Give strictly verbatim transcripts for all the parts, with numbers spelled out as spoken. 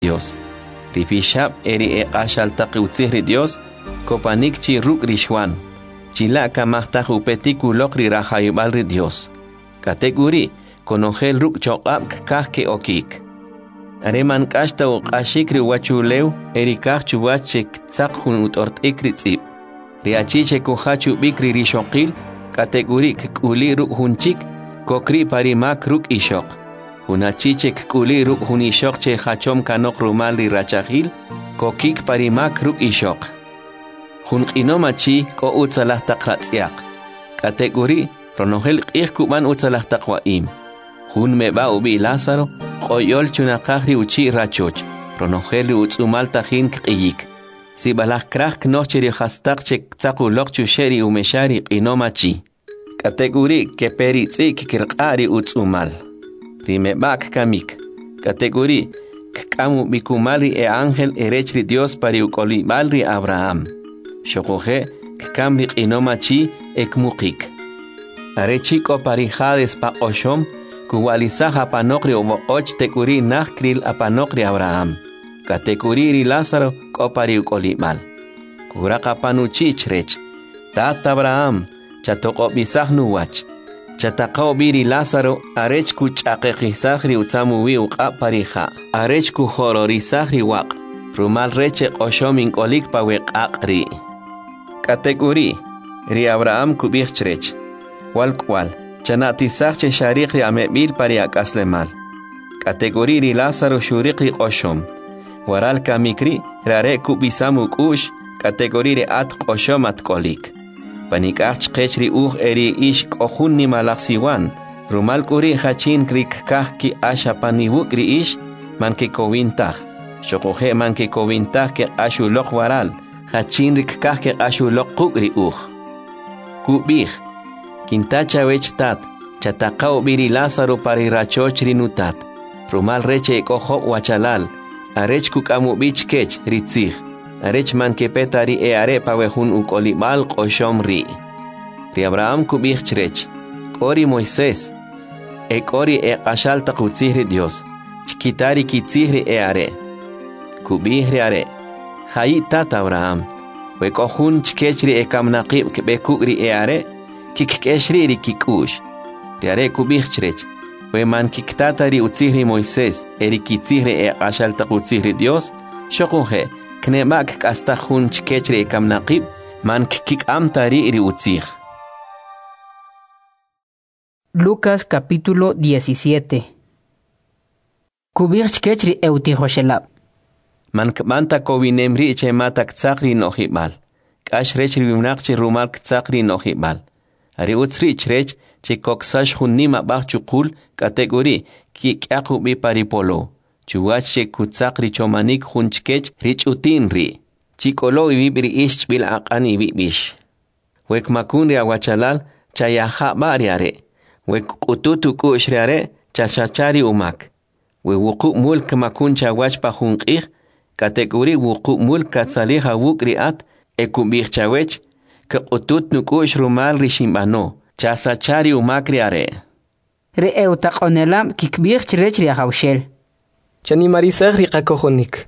Dios. Ripishab eri e qashaltaqi utzihri Dios, kopanik chi ruk rishwan. Chila kamahtaj upetiku lokri rahayubalri Dios. Kateguri, konojel ruk choqab kahke okik. Areman kashta u qashikri wachuleu, eri kah chuwachek tzak hun utort ikri tzib. Riachiche kuhachu bikri rishokil, kateguri kuli ruk hunchik, kokri parimak ruk ishok. Unachiche kuli ruk hun ishok che hachom kanok rumal ri rachahil, kokik parimak ruk ishok. Hun inomachi ko utsalah taqratsiak. Kateguri ronohel qih kuban utsalah taqwaim. Hun meba ubi Lázaro, qoyol chunaqahri uchi rachoch. Ronohel utsumal tajin qiyik. Si balah krah knocheri hastak chek tsaku lokchu sheri umeshari inomachi. Kateguri keperi tsik kirqari utsumal. Rimebak kamik. Kateguri kamu bikumali e ángel erechri Dios pari ukolibalri Abraham. Shokoje kamri inomachi ekmukik. Arechiko pari hades pa oshom kuwalisaha panokri omoch tekuri nachkril apanokri Abraham. Kateguri Lázaro kopari ukolimal. Kuraka panuchichrech. Tata Abraham chatoko bisahnu wach. Chataqao biri Lázaro arech kuch aqeqisahri utsamuwi uqa pariha. Arech ku hororisahri waq. Rumal reche oshomin kolik pa weqaqri. Kateguri ri Abraham kubichrech. Wal kwal. Chanatisahche sharikri amebil pariak aslemal. Kateguri ri Lázaro shurikri oshom. Waral kamikri rare kubisamu kush kategori at qoshomat kolik. Panikach qechri uh eri ish kohunni malaksiwan. Rumal kuri hachin krik kahki asha paniwukri ish manke kowintah. Shokohe manke kowintah ke ashulok waral. Hachin rik kahke ashulok kukri uh. Kubih. Kintacha wechtat. Chatakao biri Lázaro pari rachochri nutat. Rumal reche koho wachalal. Arech kukamu bich kech ritzig. Arech man kepetari e are pawehun ukolimal qoshom ri. Ri Abraham kubich chrech. Kori Moisés. E kori e qashal taqutzihri Dios. Chikitari kitzihri e are. Kubihri are. Hayi tata Abraham. We kohun chkechri e kamnaqib kebekugri e are. Kikkeshri ri kikush. Ri are kubich chrech. We man kiktatari utzihri Moisés, eri kitzihri e qashal taqutzihri Dios, shokuhe, knemak kastahun chkechri e kamnaqib, man kik amtari iri utzih. Lucas capítulo diecisiete. Kubir chkechri e utihoshelab. Man kmanta kovinemri che matak tzakri nohibal. Kash rechri vimnaqchi rumal tzakri nohibal. Ari utzri chrech, Chikoksash hunima bach chukul kategori ki kyaku bi paripolo. Chuwache kutsakri chomanik hunchkech rich utinri. Chikolo ibibri ish bil aqani bibish. Wek makunri awachalal chayaha bariare. Wek ututu kushriare chashachari umak. We wuku mulk makun chawach pa hunqih kategori wuku mulk katsaliha wukri at ekubih chawech ke utut nukush rumal rishimbano. Chasachari umakriare. Re eutaqonelam kikbir chrech ri ahawshel. Chani marisah ri qakohonik.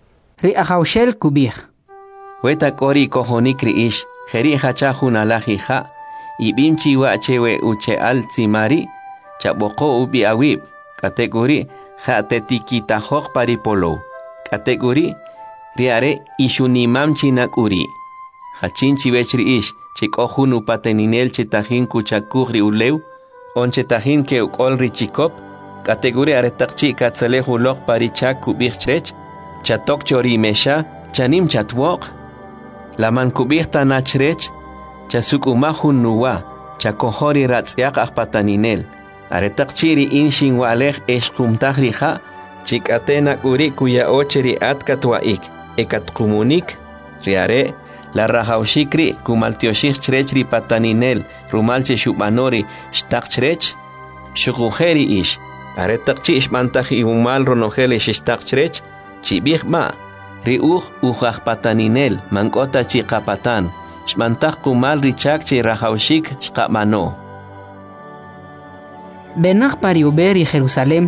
Ri ahawshel kubir. Weta kori kohonik ri ish. Heri hachahun alahiha. Ibimchi wa chewe uche al tsimari. Chaboko ubi awib. Kategori hatetikita hok paripolo. Kategori riare ishunimam chinakuri. Hachinchi wechri ish. Chikohun upateninel chetahin kuchakugri uleu, on chetahin ke ukolri chikop, kategori aretakchi katzalehu lok parichak kubichrech, chatok chori mesha, chanim chatwok, laman kubirta nachrech, chasuk umahun nuwa, chakohori ratsiak akpataninel, aretakchiri inshin walech eshkumtahri ha, chikatena uri kuya ocheri atkatwaik, ekatkumunik, riare, La rajaushikri kumaltioshik chrechri pataninel rumalche shubanori shtak chrech shukujeri ish aretakchi ishmantaji umal ronojele shtak chrech chibih ma riuj ujaj pataninel mankota chiqapatan shmantaj kumal richakchi rajaushik shqamano. Benach pariuber y Jerusalem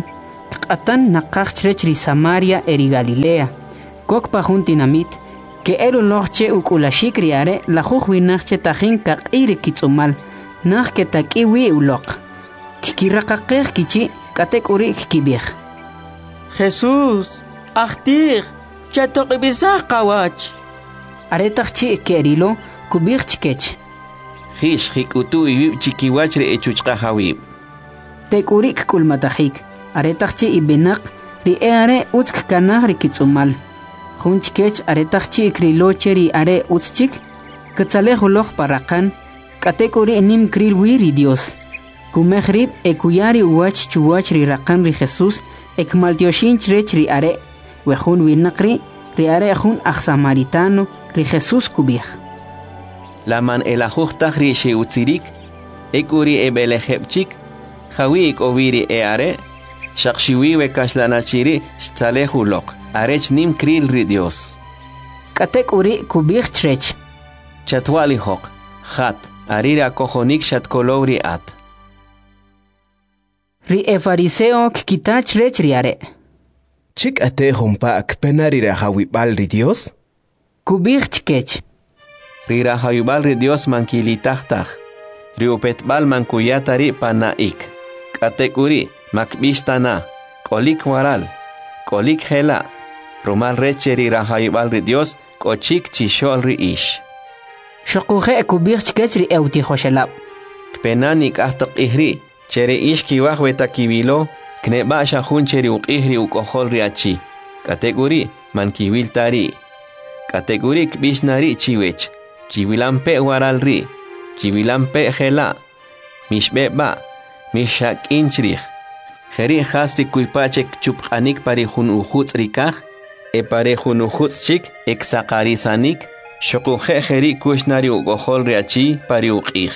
Atan naqaq chrechri Samaria eri Galilea. Kok pajuntinamit que elu loche ukulashik riare la jujuinachche tajin kaq iri kitsumal nach que takiwi ulok. Kikiraqaqej kichi katek uri kibij. Jesús, ahtir, chatoqibisaj qawach. Aretaqchi kerilo kubij chikech. Hish hikutu ibib chikiwachre echuchqa hawib. Tekurik kulmatajik. Aretaqchi ibinaq ri eare utsk kanaj ri kitsumal. Junchkech aretaqchi kriloche ri are utschik. Katzalej uloj parakan. Katekuri nim kril wiri Dios. Kumehrib ekuyari uwach chuwach ri rakan ri Jesús. Ekmaltioshin chrech ri are. Wejun winakri ri are jun aj samaritano ri Jesús kubij. Laman elajuhtaj ri sheutzirik. Ekuri ebelejepchik. Jawi ikowiri e are. Shakshiwiwe kashlanachiri shtalehulok. Arech nim kril ri Dios. Katek uri kubij chrech. Chatwali hok. Hat. Arira kojonik shatkolowri at. Ri e fariseo kikita chrech ri are. Chik ate hompa akpenari rahawibal ri Dios? Kubij chkech. Ri rahawibal ri Dios mankilitahtaj. Ri upetbal mankuyatari panaik. Katek uri. Makbishtana, kolik waral, kolik hela, rumal recheri rahayibal ri Dios, kochik chishol ri ish. Shokuje kubir chkech ri euti hoshelab. Kpenanik ahtak ihri, chere ish kiwah weta kibilo, kneba shahun cheri ukihri ukohol ri achi. Kategori man kiwil tari. Kategori kbishnari chiwech, chiwilampe waral ri, chiwilampe hela, mishbeba, mishak inchrich. Jeri hasri kuipachek chupqanik pari jun ujuts rikaj, e pare jun ujuts chik, exaqarisanik, shokuje jeri kushnari ugohol riachi pari uqij.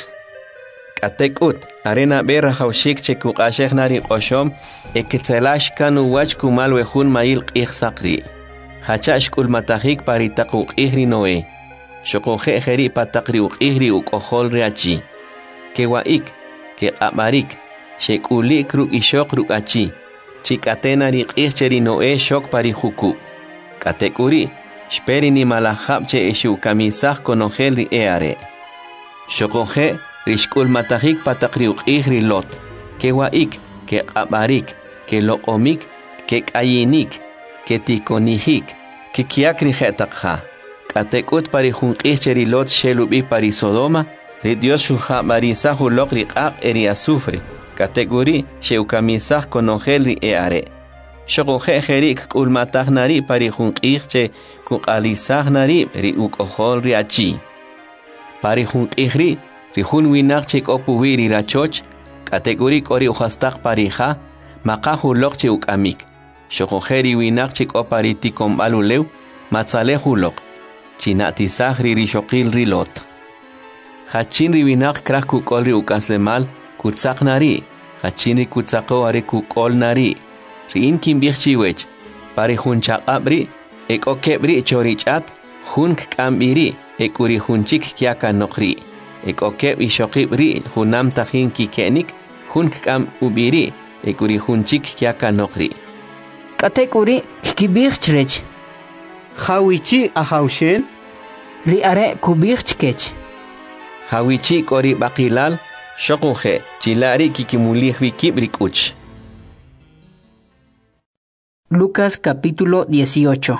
Katek ut, arena berra haushik chek uqashek nari qoshom, e ketzelash kanu wach kumal wejun mail qij saqri. Hachash kulmatajik pari taq uqijri noe. Shokuje jeri pataqri uqijri ugohol riachi. Kewaik, ke amarik, Shekuli kruk ishok ruk achi. Chikatena ri qihcheri noe shok pari huku. Katekuri, shperi ni malahab che eshu kamisah konogel ri eare. Shokoje, rishkul matajik patakri uqihri lot. Ke waik, ke abarik, ke loomik, ke kayinik, ke tikonihik, ke kiakri jetakha. Katekut pari hun qihcheri lot shelubi pari Sodoma, ri Dios shuha marisahu lok ri qaq eri azufre. Kategori sheukamisah konogel ri eare. Shokoje jerik kulmatah nari pari jun qihche kukalisah nari ri ukohol ri achi. Pari jun qihri ri jun winak chek opuwi ri rachoch. Kategori kori uhastak parija maqahu lok che ukamik. Shokoje ri winak chek opari tikombalulew matzalehu lok. Chinatisah ri rishokil ri lot. Hachin ri winak krak kukol ri ukaslemal kutzak nari, hachinri kutzako are kukol nari. Rin kimbirchiwech, pari hun chaqabri, ek okebri chorichat, hun kambiri, ekuri hunchik kiaka nokri. Ek okeb ishokibri, hunam tahin kikenik, hun kam ubiri, ekuri hunchik kiaka nokri. Katekuri kibir chrech. Hawichi ahawshen? Ri are kubir chkech. Hawichi kori bakilal, Shokuje, chilari kikimulihwi kibrikuch. Lucas capítulo dieciocho.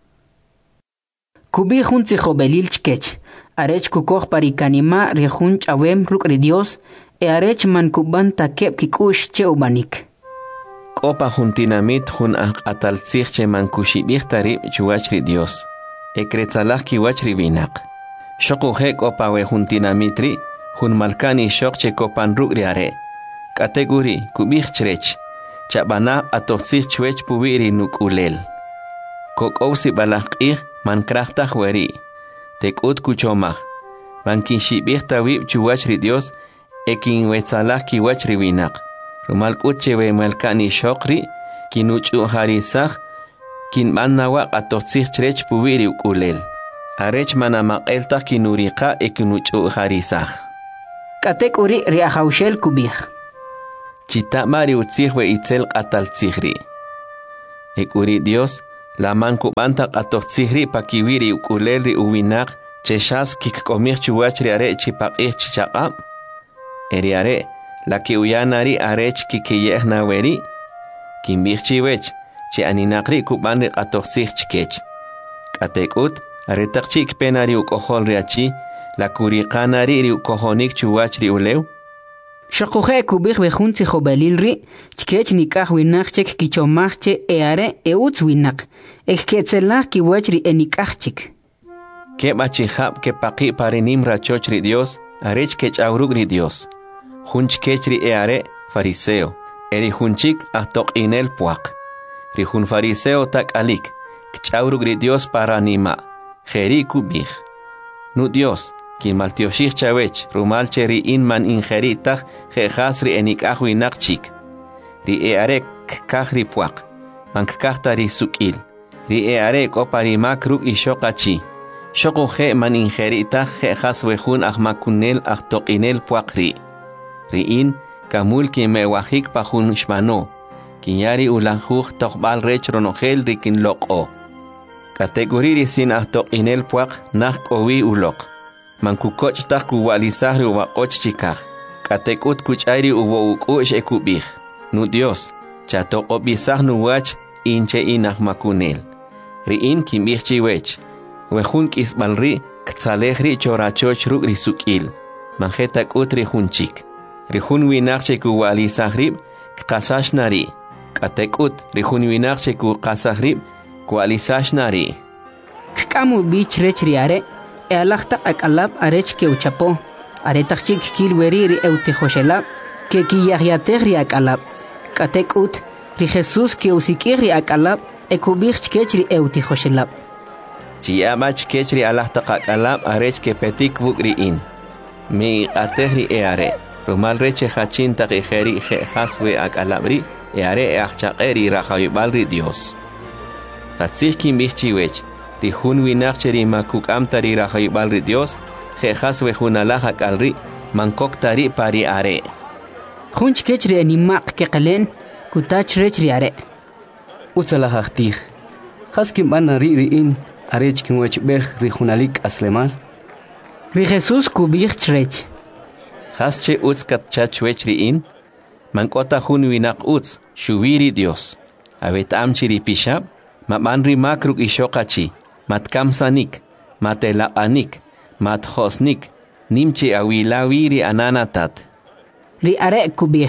Kubi junzi jobelil chkech. Arech kukoj parikanima rejun chawem rukri Dios. E arech man kuban takep kikush che ubanik. Kopa juntinamit jun atalzich che man kushibich tarib chuachri Dios. E kretzalach kiwachri binak. Shokuje kopa we juntinamitri. Jun malkani shok che kopan rukriare. Kategori kubich chrech. Chabana atoxich chwech puwiri nukulel. Kok ousi balakih man krachta hueri. Tek ut kuchomach. Man kinshibich tawib chuwachri Dios. Ekin wetzalah kiwachri winak. Rumal utchewe malkani shokri. Kinuchu harisach. Kin manawak atoxich chrech puwiri ukulel. Arech manamak eltach kinurika ekinuchu harisach. Katek uri riahaushel kubij. Chitamari utzihwe itzel qatal tzihri. Ekuri Dios, la manku banta qatok tzihri pakiwiri ukulelri uwinak, cheshas kik komir chuwachri are chipaqih chichaqam. Eri are, la ki uyanari arech kikiyeh naweri. Kimbih chiwech, chi aninakri kubanri qatok tzih chikech. Katekut, aretak chik penari ukohol riachi, la kuriqanari ri ukohonik chuwachri ulew. Shaqoje kubih bejunzi jobalilri, chkech nikah winachchek kichomachche eare eutz winak, ekketzellach kiwachri enikachchik. Ke bachihab ke paqi parinim rachochri Dios, arech kech aurugri Dios. Hunch kechri eare fariseo, eri hunchik ahtok inel puak. Ri hun fariseo tak alik, kech aurugri Dios paranima, jeri kubih. Nu Dios, Kin maltioshich chawech, rumal cheri in man ingeritach, jehasri enik ahuinak chik. Ri earek kahri puak, man kahtari sukil. Ri earek opari makruk ishokachi. Shoko he man ingeritach, jehas wehun ahmakunel ahtokinel puak ri. Ri in, kamul ki mewahik pahun shmano. Kinyari ulanjuj tokbal rech ronogel rikin loko. Kategoriri sin ahtokinel puak, nak owi ulok. Mankukoch tak kuwalisahri uwa och chikaj. Katekut kuchairi uwo ukush ekubih. Nu Dios, chatok obisah nu wach inche inah makunel. Riin kimbih chiwech. Wehun kisbalri, ktzalehri chorachoch ruk risukil. Manjetak utri hunchik. Rihun winachche kuwalisahri, kkasashnari. Katekut, rihun winachche kukasahri, kuwalisashnari. Kkamu bich rech riare. E alachta akalab arech ke uchapo, aretachik kilweri ri eutejoshelab, ke kiyahyatech ri akalab, katek ut, ri Jesus ke usikir ri akalab, e kubich kech ri eutejoshelab. Chiabach kech ri alachta akalab arech ke petik buk ri in. Mi atech ri eare, rumal reche hachin takijeri je haswe akalabri, eare e achchaqeri rajayubal ri Dios. Katzich kimbich chiwech, Ri hun winachcheri makuk amtari rajayubal ri Dios, jejas wejunalajak alri, mankok tari pari are. Hunch kechri animaq keqelen, kutach rechri are. Utzalajajtij, haskim banari ri in, arech kinwech bej ri junalik aslemal. Ri Jesus kubich chrech. Hasche utz katchachwech ri in, mankota hun winak utz, shubiri Dios. Avet amchiri pishab, mabanri makruk ishokachi. Matkamsanik, matelapanik, mathosnik, nimchi awilawiri ananatat. Ri are kubih.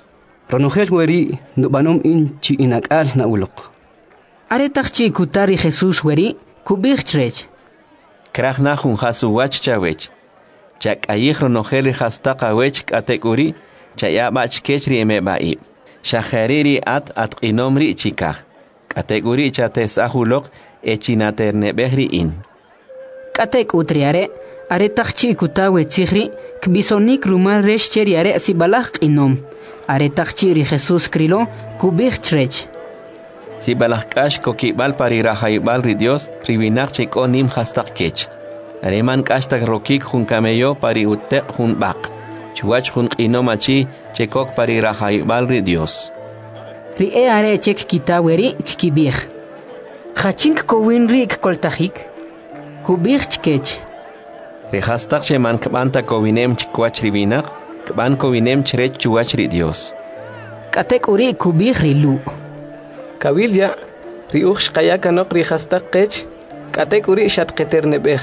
Ronogel weri nubanom in chi inakal na ulok. Are takchi kutari Jesus weri kubih chrech. Krachna hun hasu wach chawech. Chak ayih ronogel hastaka wech kategori, chayabach kechri emebaib. Shahariri at at inomri chikah. Kategori chates ahulok. Echinaterne behri in. Katek utriare, are takchi kutawe tzihri, kbisonik rumal resh cheriare sibalach inom. Are takchi ri Jesus krilo, kubich chrech. Sibalach kash kokibal pari rajayubal ri Dios, ribinak cheko nim hastak kech. Areman kastak rokik hun kameyo pari utek hun bak. Chuach hun inomachi chekok pari rajayubal ri Dios. Ri e are chek kitaweri kibich. Hachink kowin rik koltahik, kubich chkech. Rehastak sheman kbanta kowinem chkwach ribinak, kban kowinem chrech chuach ri Dios. Katek uri kubich rilu. Kabilja, ri uch kayakanok ri hastak kech, katek uri shatketer nebech.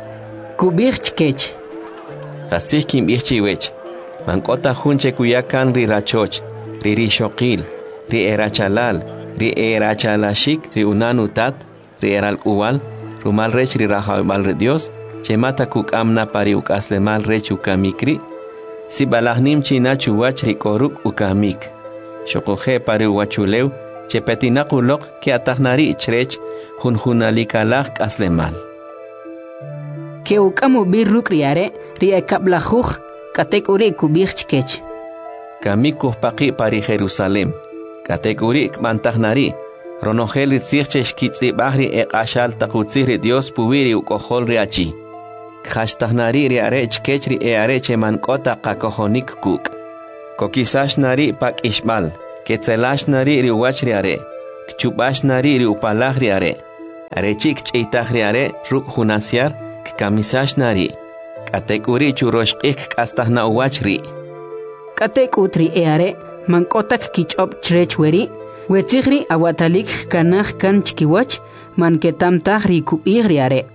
Kubich chkech. Kasih kim ichchiwech, mankota hunche kuyakan ri rachoch, ri ri shokil, ri erachalal, ri erachalashik, ri unanutat, ri eralkuwal, rumal rech ri rajayubal ri Dios, chemata kuk amna pari ukaslemal rech ukamikri, si balahnim china chuwach ri koruk ukamik. Shokoje pari uwachulew, chepetinakulok ki atahnari chrech, hunjunalikalak aslemal. Ke ukamu birruk riare, ri ekablajuj, katek uri kubich chkech. Kamik kuhpaki pari Jerusalem. Kategori mantahnari, ronogel tzirchesh kitzi bahri e ashal takutziri Dios puwiri ukohol riachi. Khashtahnari riare chkechri e areche mankota kakohonik kuk. Kokisash nari pak ishmal, ketzelash nari riwach riare, kchubash nari riupalach riare, arechik ch'itach riare ruk hunasiar, kkamisash nari, katekuri churoshqik kastah na uwach ri. Katek utri eare, mankotak kichop chrech weri, wetzigri awatalik kanach kan chkiwach, man ketamtach ri ku'ig riare.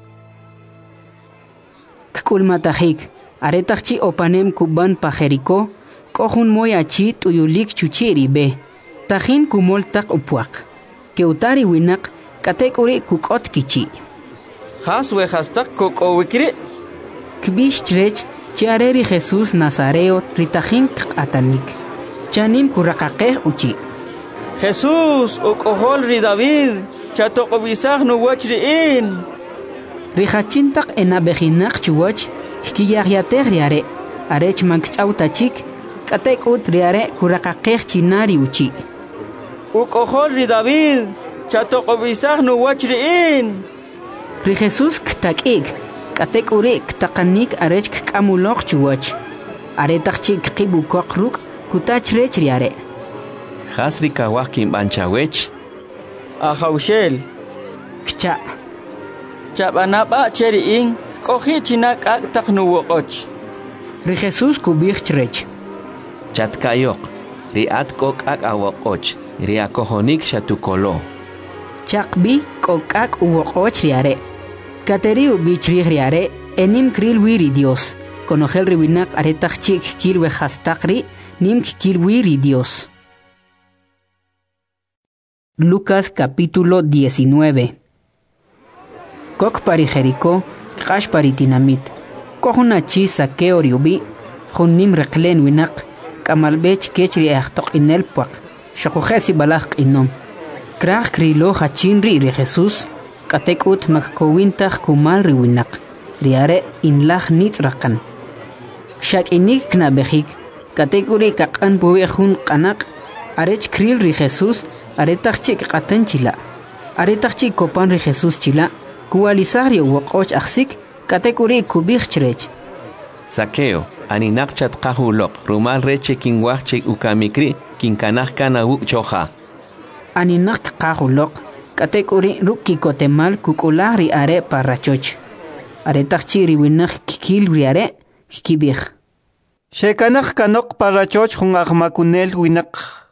Kkulmatahik, aretachchi opanem kuban pajeriko, kohun moyachi tuyulik chuchiri be, tajin kumoltak upuak, keutari winak, katekuri kukot kichi. Has we hastak kokowikri. Kbish chrech, chiareri Jesús Nazareo ritajin atanik. Chanim kurakakeh uchi. Jesús, okohol ri David, chatokobisag no wachriin. Rijachintak enabejinak chuwach, hkiyagyateh riare, arech mankchautachik, katek ut riare kurakakeh chinari uchi. Okohol ri David, chatokobisag no wachriin. Ri Jesús ktakig, katek uri ktakanik arech kkamulok chuwach. Aretachik kibukok ruk, kutachrech riare. Hasri kawak kim banchawech. Ahaushel. Kcha. Chabanapa cheriin, kohi chinak ak taknuwokoch. Ri Jesús kubich chrech. Chatkayok, riat kok ak awokoch, riakohonik shatukolo. Chakbi kok ak uwokoch riare. Kateri ubichrich riare, enim kril wiri Dios. Conogel riwinak aretach chik kirwe hastakri, nim kirwiri Dios. Lucas capítulo diecinueve. Kok pari Jericó, kash pari tinamit. Kohunachi sakeo riubi, hunim reklen winak, kamalbech kechri achtok inel puak, shakujesi balak inom. Krach krilo hachinri ri Jesús, katekut makkowintach kumal riwinak, riare inlach nitzrakan. Shak inik knabehik, katekuri kakan buwehun kanak, arech kril ri Jesús, aretachik katan chila. Aretachik kopan ri Jesús chila, kualisari wakoch aksik, katekuri kubich chrech. Sakeo, aninak chatkahulok, rumal reche kinwachche ukamikri, kinkanach kana uk choja. Aninak kahulok, katekuri ruki kotemal kukulari are parachoch. Aretachik riwinak kikil riare, kibich. Shekanak kanok parachoch hung ahmakunel winak.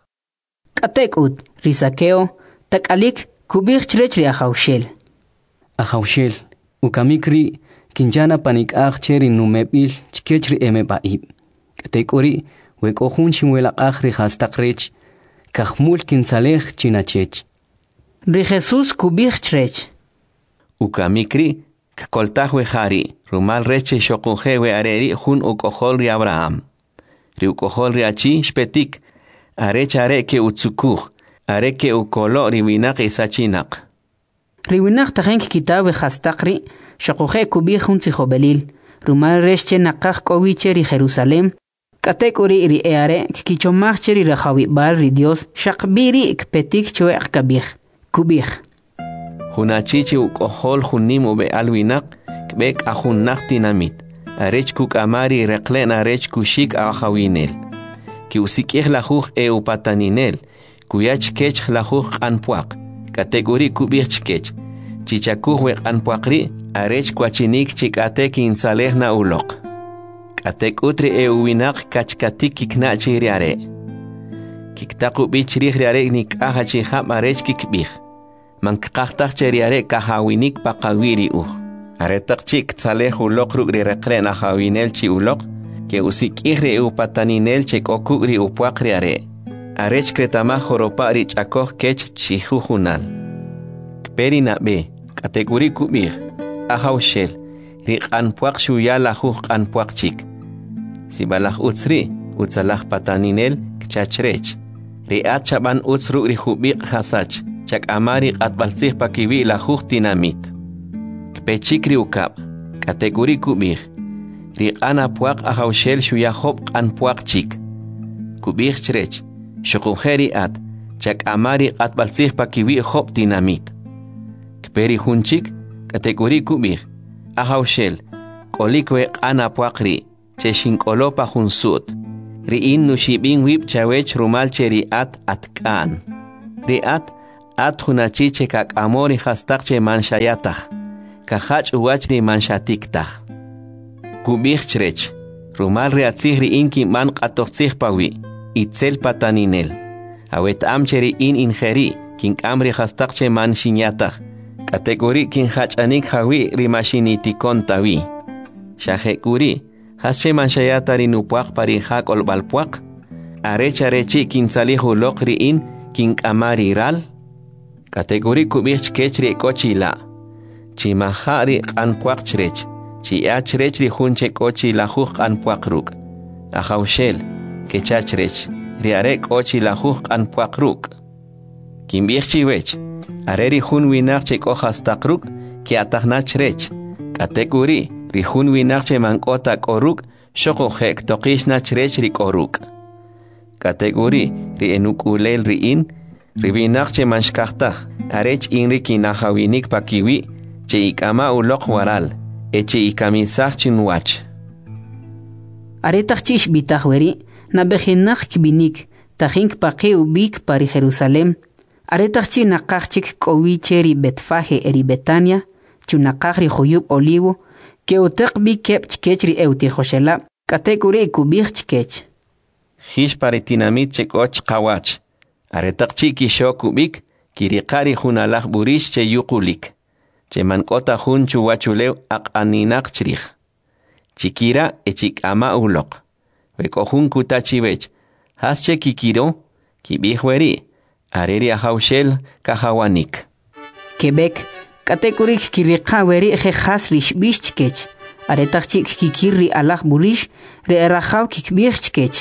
Katekut, risakeo, takalik, kubich chrech ri ahaushel. Ahaushel, ukamikri, kinjana panik ah cheri numebil, chkechri emebaib. Katekuri, wekohun chimwela ahri hastakrech, kahmul kinsalech chinachech. Ri Jesús kubich chrech. Ukamikri, kkoltahwe hari, rumal reche shokunjewe areri hun ukohol ri Abraham. Ri ukohol ri achi shpetik, arech are ke utsukuch, are ke ukolo riwinak isachinak. Riwinak tajenk kitabe hastakri, shakuje kubich un tzihobelil, rumal reche nakach kowiche ri Jerusalem, katekuri ri eare, kichomach cheri rajawi bal ri Dios, shakbiri ikpetik choek kabich, kubich. Hunachichi ukohol hunim ube alwinak, kbek ahunak tinamit, arech kuk amari reklen arech kushik ahawinel. Ki usikih lajuj e upataninel, kuyach kech lajuj anpuak, kategori kubich kech, chichakuj we anpuakri, arech kwachinik chikate kinsaleh na ulok. Katek utri e uwinak kachkatik kiknachi riare. Kiktaku bich riare nik ahachi ham arech kikbich. Mankaktak cheriare kahawinik pakawiri uh. Aretak chik tsaleh ulok rugri reklen ahawinel chi ulok, ke usik ihre upataninel chek okugri upuakri are. Arech kretama joropa rich akoh kech chihujunal. Kperi na be, kategori kubir, ahawshel, rik anpuak shuya lahuj anpuak chik. Sibalach utsri, utsalach pataninel kchachrech. Riat chaban uts rugri hubik hasach, chak amari atbalsih pakiwi lahuj tinamit. Kpechikri ukab, kategori kubir, rik anapuak ahawshel shuya hop anpuak chik. Kubir chrech, shukujeri at, chak amari atbalsih pakiwi hop tinamit. Kperi hunchik, kategori kubir, ahawshel, kolikwe anapuakri, cheshin kolopa hunsut, ri'in nushibin wib chawech rumal cheri at atkan. Ri at at hunachiche kak amori hastakche manshayatach. Kahach uwachri manshatiktaj. Kubich chrech. Rumal reatzih ri'in ki man qatochtzih pawi. Itzel pataninel. Awet amcheri in ingeri. King amri hastakche man shinyatach. Kategori kin hachanik hawi rimashinitikon tawi. Shahekuri. Hasche manshayata rinupuak pari hak olbalpuak. Arecha rechi kin salihu lokri in king amari ral. Kategori kubich kechri kochila. Chimahari anpuak chrech. Chia chrech ri hunche kochila huk anpuak ruk. Ahaushel. Kechachrech. Riare kochila huk anpuak ruk. Kimbich chiwech. Areri hun winarche kojas takruk. Ki atahnachrech. Kategori. Rihun winarche mankota koruk, shoko hek tokishna chrech ri koruk. Kategori ri enukulel ri in, ri winarche manshkachtach, arech inri kinahawinik pakiwi, che ikama ulok waral, eche ikamisach chinwach. Aretach chish bitachweri, na behinach kibinik, tachink pake ubik pari Jerusalem, aretach chi nakachik kowi cheri betfaje eri Betania, chunakach joyub olivo, que utek bi kep chkechri euti joshela, kategori kubich chkech. Hish paritinamit chekoch kawach. Aretak chiki shokubik, kirikari hunalach burish che yukulik. Che mankota hun chuwachulew ak aninak chrich. Chikira echik ama ulok. Weko hun kutachivech. Hasche kikiro, kibihweri. Areri ahaushel kahawanik. Quebec. Kategorik kirika weri eje hasrish bishchkech. Aretachik kikiri alach burish, re erahaw kikbirchkech.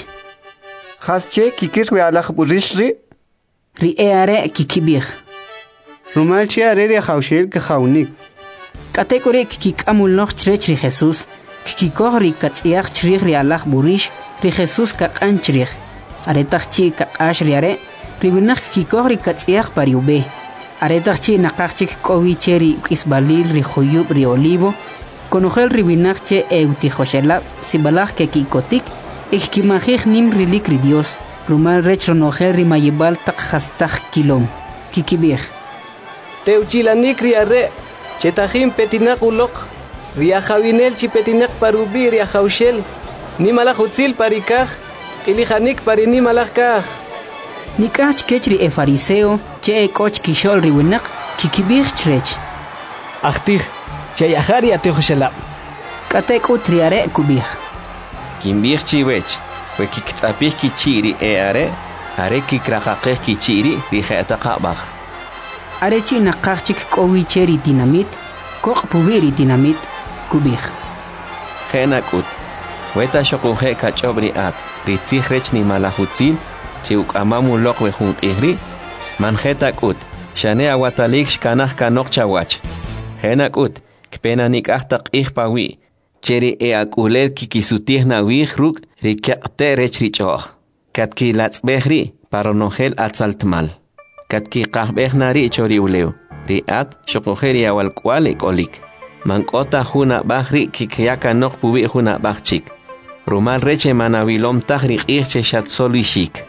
Hasche kikirwe alach burish ri? Ri eare kikibir. Rumalchi areri haushel kahaunik. Kategorik kikamul noch chrech ri Jesus. Kikikohri katziach chrich ri alach burish, ri Jesus kakan chrich. Aretachik kakash riare, ribinach kikikohri katziach pariube. Aretachchi nakachik kowi cheri kisbalil ri joyub ri olivo, konojel ribinachche eutijoshela, sibalach ke kikotik, ikimajich nim rilik ri Dios, rumal rech ronojel rimayibal tak hastach kilom, kikibir. Teuchilanik riare, chetajim petinak ulok, riajawinel chi petinak parubi riajaushel, nimalach utzil parikaj, ilijanik parini malach kaj. Nikach kechri e fariseo, che e koch kishol riwinak, kikibir chrech. Achtih, che yahari atehosela. Katek utriare kubir. Kimbir chiwech, we kiktzapih kichiri e are, are kikrakakeh kichiri rijetakabach. Arechi nakachik kowi cheri dinamit, kok pubiri dinamit, kubir. Genakut, weta shokuhe kachobri at, ritzich rech ni malahutzil, Chiuk amamu lok we jun ihri, manjetak ut, shane awatalik shkanach kanok chawach. Henak ut, kpena nik ahtak ihpawi, cheri e akulel kikisutih na wih ruk, rikyakte rechrichoch. Katki latzbehri, paronogel atzaltmal. Katki kahbehnari chori uleu, riat shokojeri awal kwalik olik. Mankota juna bahri kikyaka nok pubi juna bahchik. Rumal reche manavilom tahrik ihche shatsolishik.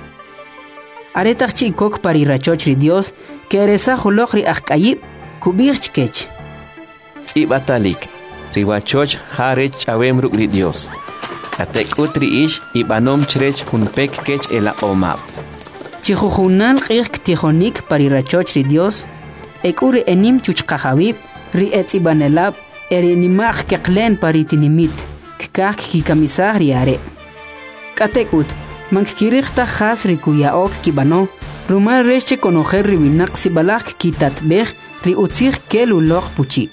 Aretachchi kok pari rachochri Dios, que eresa jolochri akayib, kubirchkech. Ibatalik, riwachoch harech chawem rukri Dios. Katek utri ish, ibanom chrech hunpek kech ela omap. Chijujunan qik tijonik pari rachochri Dios, ekuri enim chuchkajawib, ri etzibanelab, eri nimach keklen pari tinimit, kikak kikamisah riare. Katekut, Mankirikta has rikuya ok kibano, rumal reche conojer ribinak sibalak kitatbeh ri utzir kelulok puchi.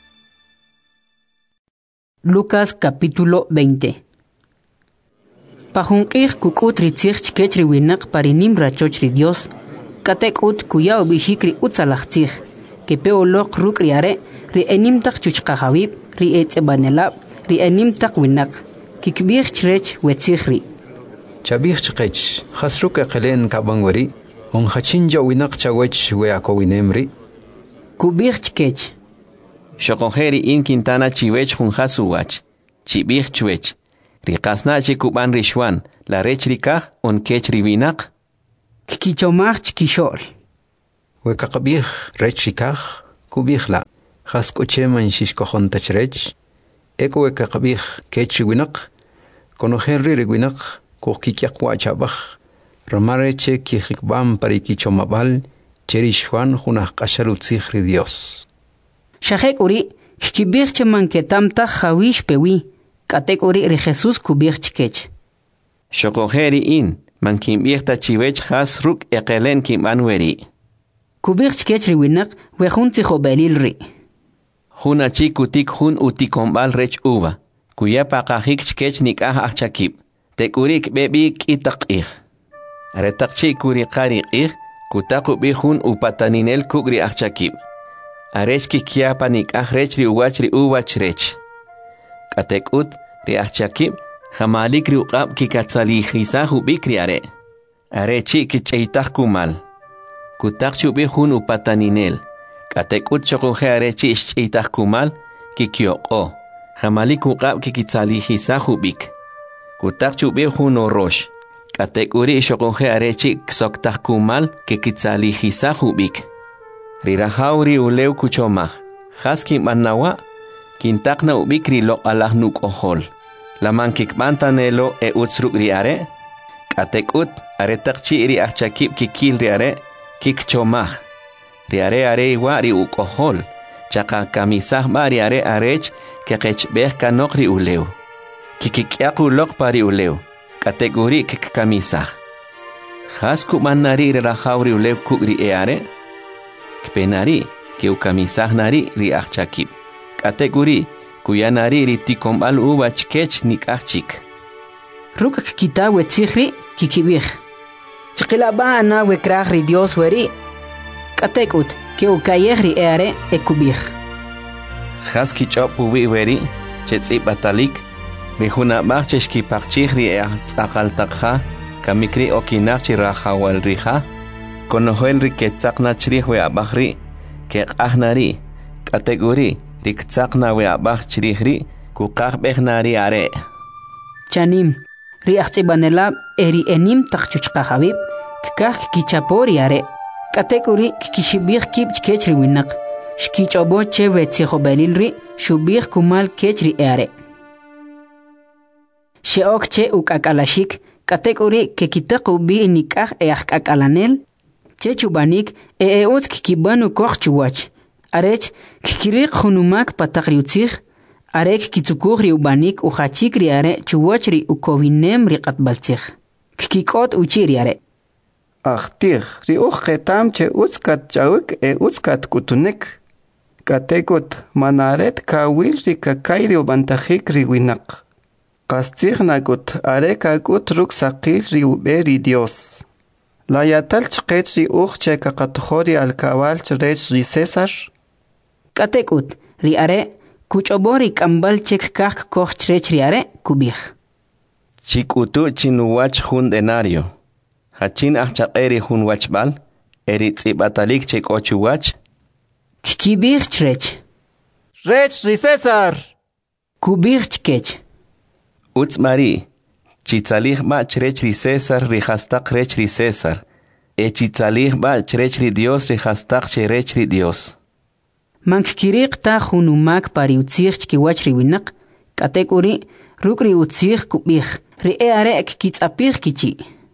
Lucas capítulo veinte. Pajunkir kukut ritzich chkech riwinak parinim rachoch ri Dios, katek ut kuya obishikri utzalachtzich, que peolok ruk riare, ri enim tak chuchkajawib, ri etzebanelab, ri enim tak winak, kikbir chrech wetzihri. Chabih chqech, khasruk aqlen kabangwari, on khachinja winak chawech we akowinemri. Kubir chkech. Shokojeri in Quintana chiwech hun hasuwach, chibih chwech, Riqasna chikuban rishwan, la rech rikaj on kech riwinak. Kikichomaj chikishol. Wekaqabij rech rikaj kubij la. Khas kocheman shishkojon tachrech. Eko wekaqabij kech riwinak. Konojen riwinak kokikyak wachabaj. Ramareche kijikbam parikichomabal. Cherishwan junaj qashalutzij ri Dios. Shajek uri kibij cheman ketamta jawish pewi. Katek uri ri Jesús kubij chikech. Shokojeri in, man kimbij ta chivech has ruk eqelen kimban weri. Kubij chikech ri winak wejun tzijobelil ri. Juna chikutik jun utikombal rech uva. Kuya paqajik chikech nikaj achakib. Tekurik bebik itaqij. Aretak chikuri qariqij. Kutaku bijun upataninel kugri achakib. Arech kikiapa nikaj rech ri uwach ri uwach rech. Katekut ri achakib. Jamalik ri uqab kikatzalijisaju bikri are. Arechi kicheitaj kumal. Kutak chubijun upataninel. Katekut chokoje arechi ischeitaj kumal. Kikioko. Jamalik uqab kikitzalijisaju bik. Kutak chubijun orosh. Katek uri shokonje arechi ksoktaj kumal kikitzalijisaju bik. Rirajauri uleu kuchomaj. Haskin manawa. Kintakna ubikri lo alahnuk ohol. Laman kikbantanelo e utsruk riare. Katekut aretakchi ri achakib kikil riare. Kikchomaj. Riare are iwa ri ukohol. Chaka kamisaj ba riare arech kekechbeh kanok ri uleu. Kikikyaku lok pari uleu. Kategori kikamisaj. Has kumanari rirajauri uleu kukri eare. Kpenari ke ukamisaj nari ri achakib. Kategori kuyanari ri tikombal uva chkech nikachik. Ruk kita wetzihri kikibij. Chikilaba ana wekraj ri Dios weri. Katekut ke ukayej ri eare ekubij. Has kichopu wi weri chetzi batalik. Rijuna machchki pachchij ri aqaltakha kamikri okinachchi rajawal rija. Konohel ri ketzaqna chrij we abajri ke qajnari. Kategori riktzaqna we abaj chrijri kuqaj bejnari are. Chanim ri achtsibanela eri enim taqchuchqa habib kikaj kichapori are. Kategori kikishibij kib chkech ri winak. Shkichobo che wetzijobelil ri shubij kumal kech ri are. Sheok che ukakalashik kategori ke kitaqu bi nikaj e akakalanel che chubanik e eots kibanu koch chuwach arech kikiriq hunumak pataqriutzij arek kitsukugri ubanik uhachikri are chuwachri ukowinem ri qatbaltzij kikikot uchiri are Achtij ri uqetam che utskat chawik e utskat kutunik katekut manaret kawil ri kakayri ubantajik ri winak Kastignagut arekakut ruksaqil ri uberi Dios. La yatal chqech ri uqche kakatjori al cabal rech ri César. Katekut ri are kuchobori kambal chek kak koch rech ri are kubij. Chikutu chinuwach hun denario. Hachin achaqeri hun wachbal. Eri tzibatalik chek ochuwach. Kibij rech. Rech ri César. Kubij chkech. Utz Mari, chitzalih ba chrech ri César ri hastak rech ri César. E chitzalih ba chrech ri Dios ri hastak cherech ri Dios. Mank kiriq ta hunumak pari utzij chkiwach ri winak. Katek uri ruk ri utzij kubij. Ri e are ek kitzapij kichi.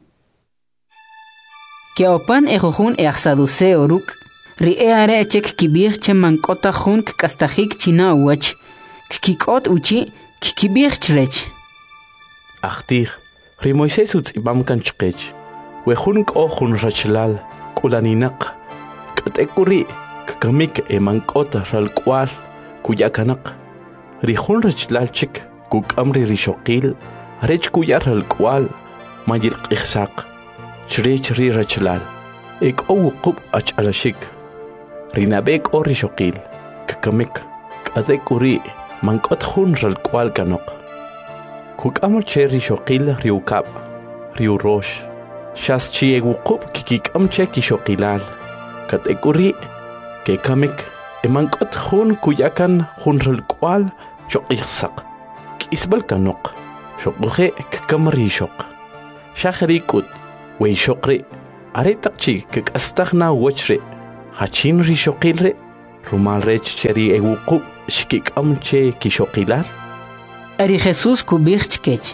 Keopan e jujun e axaduseo ruk. Ri e are chek kibij che mankota jun kkastajik china uwach. Kikikot uchi kikibij chrech. Achtij, ri Moisés utzibam kan chqech. Wejun ko jun rachlal, kulaninak. Katekuri, kakamik e mankota ralkwal, kuyakanak. Ri jun rachlal chik, kukamri rishoqil, rech kuyar ralkwal, mayil qixsaq. Chrech ri rachlal. Ek o wuqub achalashik. Rinabek o rishoqil, kakamik. Katekuri, mankot jun ralkwal kanok. Kukamul che rishoqil riukab, riurosh. Shas chi eguqub kikikam che kishokilal. Katekuri, ke kamik, emankot jun kuyakan jun ralkwal choqixsaq. Kisbal kanok. Shokuje kakamri shok. Shahri kut. Wey shokre. Are takchi kastagna wachre. Hachin ri shokilre. Rumal rech cheri ewuku shkik amche kishokilal. Ari Jesús kubich chkech.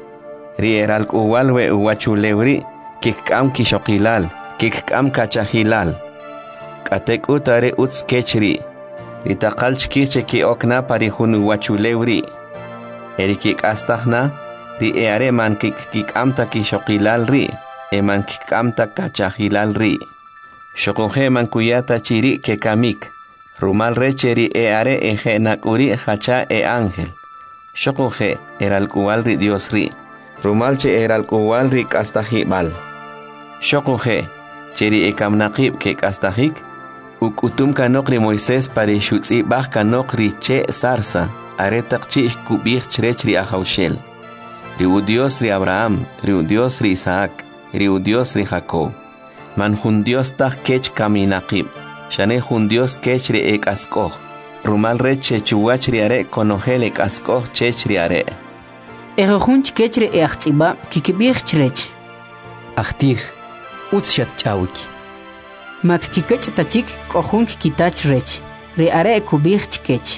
Ri eral uwalwe uwachulewri kikam kishokilal. Kikam kachahilal. Katek utare uts kechri. Ritakal chkiche ki okna parihun uwachulewri. Eri kik astagna. Ri eare man kik kikamta kishokilal ri. Eman kikamta kachahilal ri. Shokoje man kuyata chiri ke kamik. Rumal recheri eare eje nakuri hacha e ángel. Shokoje eral kuwal ri Dios ri. Rumalche eral kuwal ri kastahibal. Shokoje cheri ekam nakib ke kastahik. Ukutum kanok ri Moisés pare shutzi bach kanok ri che sarsa. Aretak chi kubich chrech ri ahaushel. Ri Dios ri Abraham, ri Dios ri Isaac, ri Dios ri Jacob. Man jun Dios tak kech kaminakib. Shane jun Dios kech ri ek askoh. Rumal reche chuwach ri are konogel ek askoh chech ri are. Ero jun chkech ri eachtiba kikibich chrech. Achtich, utshat chawik. Mak kikech tachik kohun kikitach rech. Ri are kubich chkech.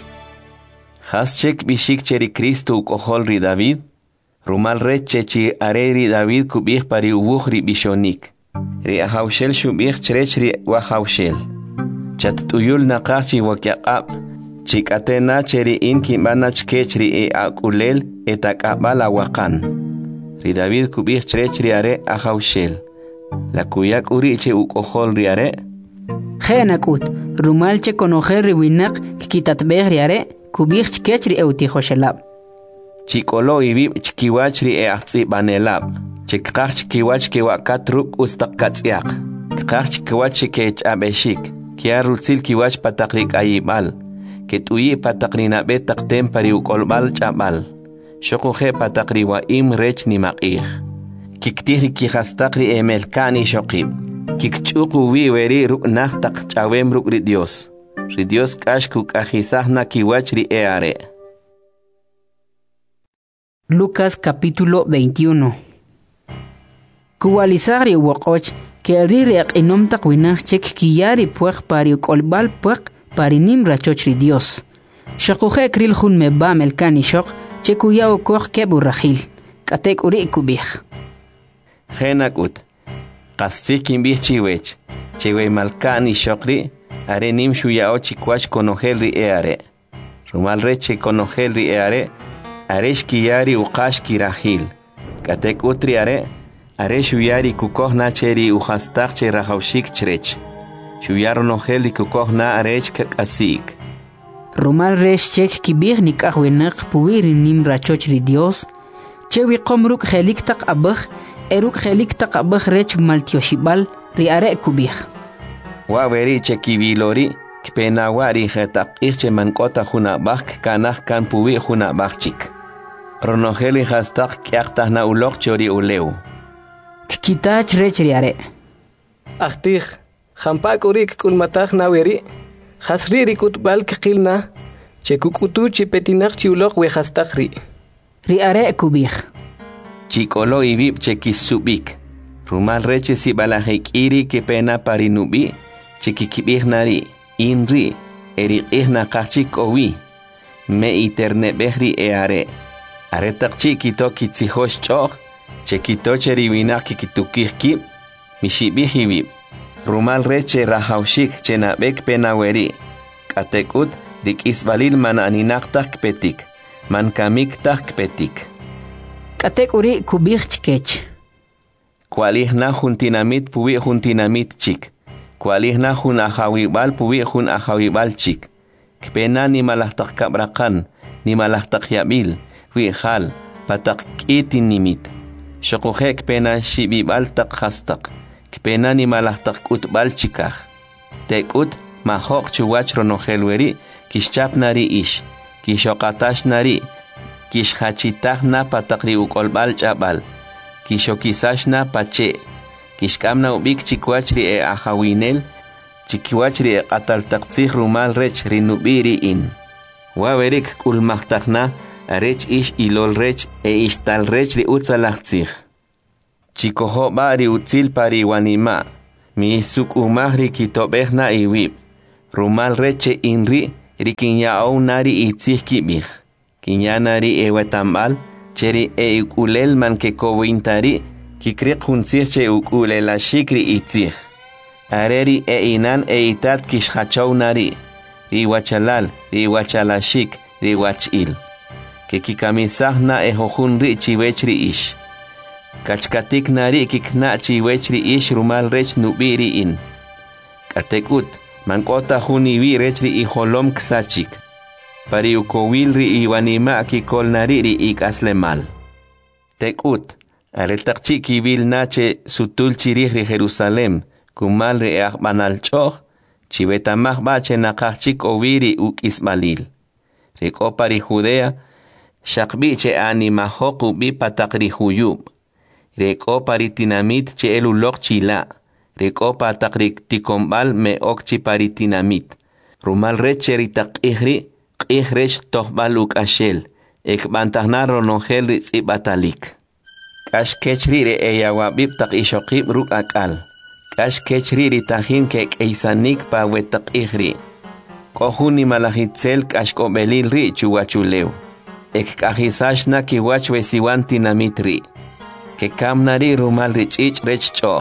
Has chek bishik cheri Cristo ukohol ri David. Rumal reche chi are ri David kubich pari uwuch ri bishonik. Ri ahaushel shubich chrech ri wahaushel. Chat tuyul naqachi wakyaqab. Chik atena cheri in kimbana chkech ri e akulel etakabal awakan. Ri David kubich chrech ri are ahaushel. La kuyak uri che ukohol ri are. Genakut, rumal che konojer ri winak kikitatbeh ri are kubich chkech ri eutihoshelab. Chikolo ibib chkiwach ri e ahtsi banelab. Chikqach chkiwach ke wakatruk ustaqatsiaq. Kqach chkiwach ke chabeshik. Kia rutsil kiwach patakrik ayibal. Ketuyi patakrina betak tempari ukolbal chabal. Shokuje patakri wa im rech ni maqih. Kiktihri kihastakri emelkani shokib. Kikchuku wi weri ruk nahtak chawem ruk ri Dios. Ri Dios kashkuk ajisahna kiwach ri eare. Lucas capítulo veintiuno. Kuwalizari wakoch que rirek inom takwinach chek kiyari puech pari kolbal puech pari nimra chochri Dios. Shakuje kril hun me ba melkani shok chekuyao koch keburrahil. Katek uri kubich. Genakut. Kassikin bich chiwech. Chewe malkani shokri. Are nim shuyao chikwach konohelri eare. Rumal reche konohelri eare. Aresh kiyari uqash kirahil. Katek utri are. Are shuyari kukoh na cheri uhastaq che rahaushik chrech. Shuyaro noheli kukoh na arech kakasik. Rumal resh chek kibir nikah wenak puwiri nim rachochri Dios. Chewi komruk helik tak abah. Eruk helik tak abah rech maltioshibal ri are kubih. Wa veri chekibilori. Kpena wari hetak irche mankota huna bak kanah kan puwi huna bakchik. Ronoheli hastak kiaktah na ulok chori uleu. Kikitach rechri are. Achtich, hampak urik kulmatach na weri. Hasri rikut bal kikilna. Chekukutu chipetinach chiulok we hastakri. Ri are kubih. Chikolo ibib chekisubik. Rumal reche si balahik iri kepena parinubi. Chekikibih nari. Inri, eri ihna kachik owi. Me iterne behri eare. Aretak chikito kitzihosh choch. Chekito cheriwina kikitukihkib. Mishibihibib. Rumal reche rahaushik chenabek penaweri. Katekut dik isbalil man aninaktak petik. Man kamik tak petik. Katek uri kubih chkech. Kualihna juntinamit puwi juntinamit chik. Kualihna jun ahawibal puwi jun ahawibal chik. Kpena ni malahtak kabrakan, ni malahtak yabil, wihal, patak itin nimit. Shokuje kpena shibibal tak hastak. Kpena ni malahtak utbal chikah. Tekut mahok chuwach ronohelweri, kishchap nari ish, kishokatash nari, kishhachitah na patakri ukolbal chabal, kishokisash na pache. Kishkamna ubik chikwachri e ahawinel, chikwachri e qatal taqtsih rumal rech rinubiri in. Wawerik kulmahtakna, arech ish ilol rech e ish tal rech ri utzalachtzich. Chikoho ba ri utzil pari wanima, mi suk umah ri kitobehna iwib, rumal reche inri ri kinyaou nari itzich kibich, kinyanari e wetambal, cheri e ukulel man ke kowintari, kikrik huntzich che ukulela shikri itzich. Areri e inan e itat kishachou nari, ri wachalal, ri wachalashik, ri wachil. Que kikamisah na e hojun ri chiwechri ish. Kachkatik nari kikna chiwechri ish rumal rech nubiri in. Katekut, mankota huniwi rechri i holom ksachik. Pari ukowil ri iwanima kikol nari ri ikaslemal. Tekut, aretakchi kibil nache sutul chirih ri Jerusalem, kumal ri akbanal choch, chivetamah bache nakachik oviri uk ismalil. Rikopa ri Judea, shakbi che anima hoku bi patakri huyub. Rikopa ri tinamit che elulok chila. Rikopa takri tikombal me okchi pari tinamit. Rumal reche ri takihri, kihresh tohbal uk ashel. Ek bantahnaro nongel ri tsibatalik. Kash kechri re eyawabib tak ishokib ruk akal. Kash kechri ri tahin kek eisanik pa wetak ihri. Kohuni malahitzel kash kobelil ri chuwachuleu. Ek kahisash na kiwach wesiwan tinamit ri. Ke kamnari rumal rich ich rech choch.